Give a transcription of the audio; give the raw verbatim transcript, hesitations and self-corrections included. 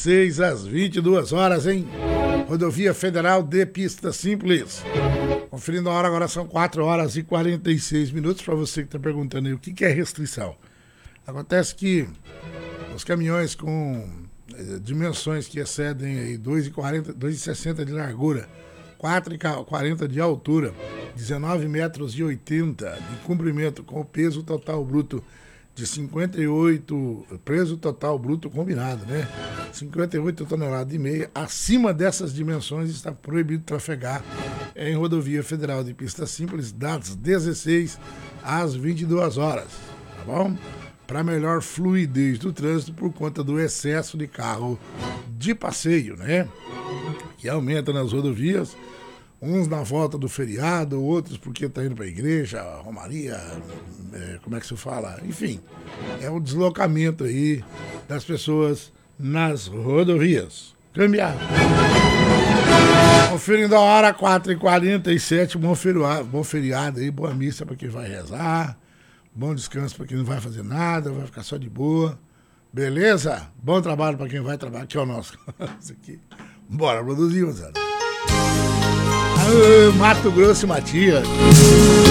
dezesseis às vinte e duas horas, hein? Rodovia Federal de Pista Simples. Conferindo a hora, agora são quatro horas e quarenta e seis minutos. Para você que está perguntando aí o que, que é restrição. Acontece que os caminhões com eh, dimensões que excedem aí dois e quarenta, dois e sessenta de largura, quatro e quarenta de altura, dezenove metros e oitenta de comprimento, com o peso total bruto de cinquenta e oito, peso total bruto combinado, né? cinquenta e oito toneladas e meia, acima dessas dimensões está proibido trafegar em rodovia federal de pista simples das dezesseis às vinte e duas horas, tá bom? Para melhor fluidez do trânsito por conta do excesso de carro de passeio, né? Que aumenta nas rodovias, uns na volta do feriado, outros porque tá indo para a igreja, romaria, é, como é que se fala? Enfim, é o deslocamento aí das pessoas nas rodovias. Cambiar. Conferindo a hora, quatro e quarenta e sete, bom feriado, bom feriado aí, boa missa para quem vai rezar, bom descanso para quem não vai fazer nada, vai ficar só de boa. Beleza? Bom trabalho para quem vai trabalhar, que é o nosso. Isso aqui. Bora produzir, moçada. Mato Grosso e Matias.